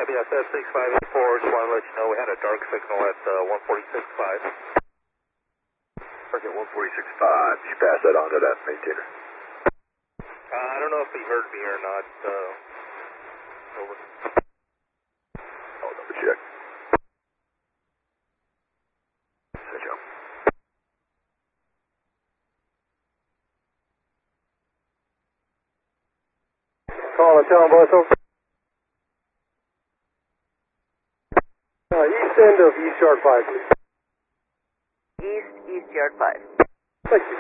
yes, that's 6584. Just want to let you know we had a dark signal at 146.5. Target 146.5. Did you pass that on to that maintainer? I don't know if he heard me or not. Over. I'll double check. Hey, Joe. Call and tell them both over. East end of East Yard 5, please. East Yard 5. Thank you.